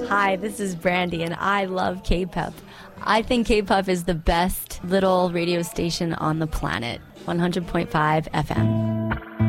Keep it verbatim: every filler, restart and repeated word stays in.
Hi, this is Brandy, and I love K-P E P. I think K-P E P is the best little radio station on the planet. one hundred point five F M.